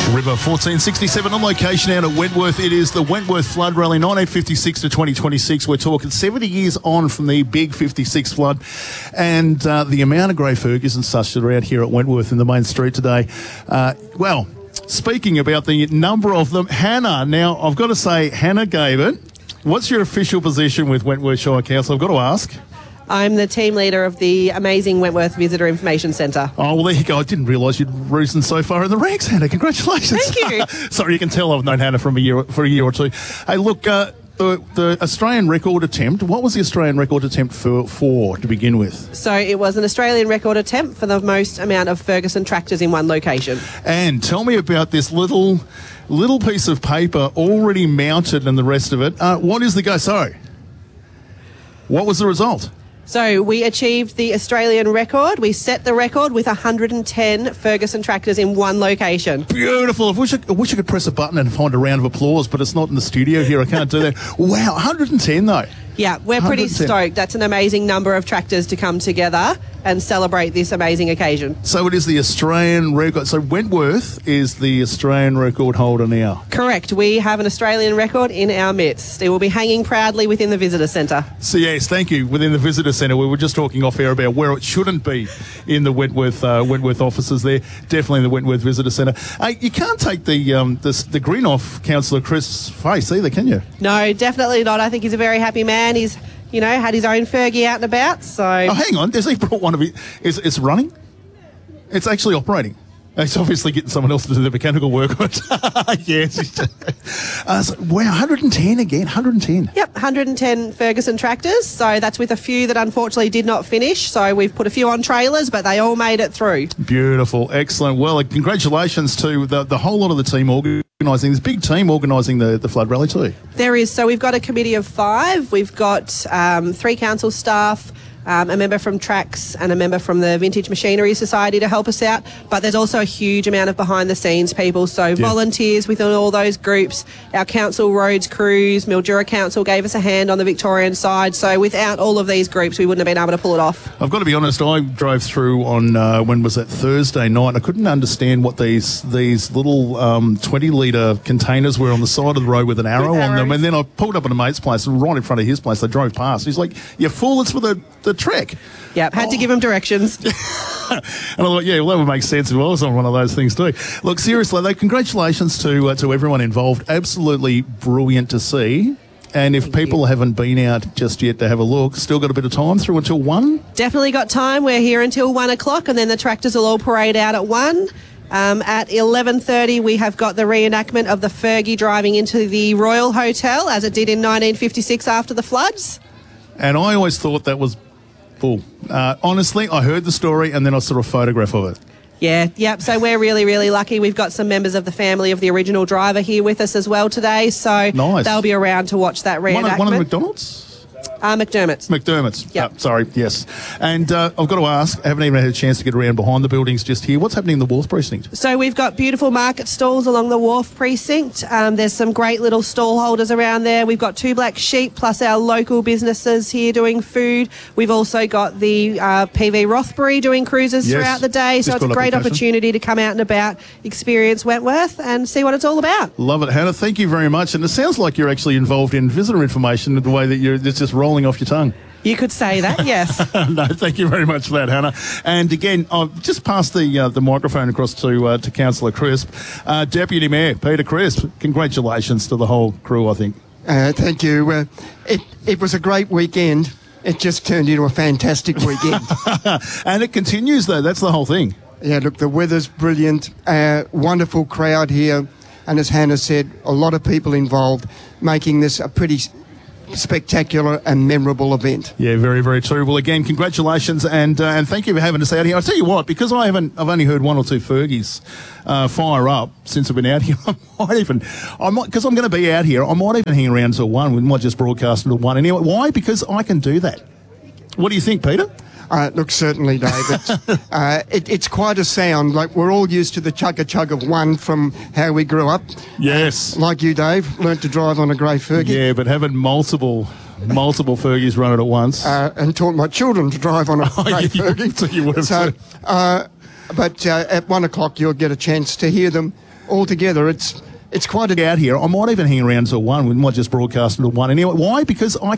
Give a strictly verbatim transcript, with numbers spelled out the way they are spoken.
River fourteen sixty-seven on location out at Wentworth. It is the Wentworth Flood Rally, nineteen fifty-six to twenty twenty-six. We're talking seventy years on from the big fifty-six flood, and uh, the amount of grey Fergies and such that are out here at Wentworth in the main street today. Uh, well, speaking about the number of them, Hannah, now I've got to say, Hannah gave it. What's your official position with Wentworth Shire Council? I've got to ask. I'm the team leader of the amazing Wentworth Visitor Information Centre. Oh, well, there you go. I didn't realise you'd risen so far in the ranks, Hannah. Congratulations. Thank you. Sorry, you can tell I've known Hannah from a year for a year or two. Hey, look, uh, the, the Australian record attempt, what was the Australian record attempt for, for to begin with? So it was an Australian record attempt for the most amount of Ferguson tractors in one location. And tell me about this little little piece of paper already mounted and the rest of it. Uh, what is the go? So, what was the result? So we achieved the Australian record. We set the record with one hundred ten Ferguson tractors in one location. Beautiful. I wish I, I wish I could press a button and find a round of applause, but it's not in the studio here. I can't do that. Wow, one hundred ten though. Yeah, we're pretty stoked. That's an amazing number of tractors to come together and celebrate this amazing occasion. So it is the Australian record. So Wentworth is the Australian record holder now. Correct. We have an Australian record in our midst. It will be hanging proudly within the visitor centre. So yes, thank you. Within the visitor centre, we were just talking off air about where it shouldn't be in the Wentworth uh, Wentworth offices there. Definitely in the Wentworth Visitor Centre. Uh, you can't take the um, the, the grin off Councillor Chris' face either, can you? No, definitely not. I think he's a very happy man. He's, you know, had his own Fergie out and about. So. Oh, hang on. Has he brought one of it? It's, it's running? It's actually operating. It's obviously getting someone else to do the mechanical work on it. Yes. uh, so, wow, one hundred ten again, one hundred ten. Yep, one hundred ten Ferguson tractors. So that's with a few that unfortunately did not finish. So we've put a few on trailers, but they all made it through. Beautiful, excellent. Well, congratulations to the, the whole lot of the team organising, this big team organising the, the Flood Rally too. There is. So we've got a committee of five. We've got um, three council staff, Um, a member from Trax and a member from the Vintage Machinery Society to help us out. But there's also a huge amount of behind-the-scenes people, so yeah. Volunteers within all those groups. Our council roads crews, Mildura Council gave us a hand on the Victorian side. So without all of these groups, we wouldn't have been able to pull it off. I've got to be honest, I drove through on, uh, when was that, Thursday night, and I couldn't understand what these these little um, twenty litre containers were on the side of the road with an arrow with on them. And then I pulled up at a mate's place, and right in front of his place, they drove past. He's like, "You fool, it's for the, the trek." Yep, had oh. to give him directions. And I thought, yeah, well, that would make sense as well. It's on one of those things too. Look, seriously, though, congratulations to uh, to everyone involved. Absolutely brilliant to see. And if Thank people you. haven't been out just yet to have a look, still got a bit of time through until one? Definitely got time. We're here until one o'clock, and then the tractors will all parade out at one. Um, at eleven thirty, we have got the reenactment of the Fergie driving into the Royal Hotel, as it did in nineteen fifty-six after the floods. And I always thought that was full. Uh, honestly, I heard the story and then I saw a photograph of it. Yeah, yep. So we're really, really lucky. We've got some members of the family of the original driver here with us as well today. So nice. They'll be around to watch that reenactment. One of, one of the McDonald's? Uh, McDermott's. McDermott's. Yep. Uh, sorry, yes. And uh, I've got to ask, I haven't even had a chance to get around behind the buildings just here. What's happening in the Wharf Precinct? So we've got beautiful market stalls along the Wharf Precinct. Um, there's some great little stall holders around there. We've got Two Black Sheep plus our local businesses here doing food. We've also got the uh, P V Rothbury doing cruises yes. throughout the day. So it's a great opportunity to come out and about, experience Wentworth and see what it's all about. Love it, Hannah. Thank you very much. And it sounds like you're actually involved in visitor information in the way that you're it's just rolling off your tongue. You could say that, yes. No, thank you very much for that, Hannah. And again, I've just passed the uh, the microphone across to uh, to Councillor Crisp. Uh, Deputy Mayor Peter Crisp, congratulations to the whole crew, I think. Uh, thank you. Uh, it, it was a great weekend. It just turned into a fantastic weekend. And it continues, though. That's the whole thing. Yeah, look, the weather's brilliant. Uh, wonderful crowd here. And as Hannah said, a lot of people involved, making this a pretty spectacular and memorable event. Yeah, very, very true. Well, again, congratulations and uh, and thank you for having us out here. I'll tell you what, because I haven't, I've only heard one or two Fergies uh, fire up since I've been out here. I might even, I might, because I'm going to be out here, I might even hang around till one. We might just broadcast until one anyway. Why? Because I can do that. What do you think, Peter? Uh, look, certainly, David. uh, it, it's quite a sound. Like, we're all used to the chugga-chug of one from how we grew up. Yes. Uh, like you, Dave, learnt to drive on a grey Fergie. Yeah, but having multiple multiple Fergies running at once. Uh, and taught my children to drive on a oh, grey you, Fergie. So you would have so, uh, But uh, at one o'clock, you'll get a chance to hear them altogether, it's it's quite a Out here, I might even hang around until one. We might just broadcast until one anyway. Why? Because I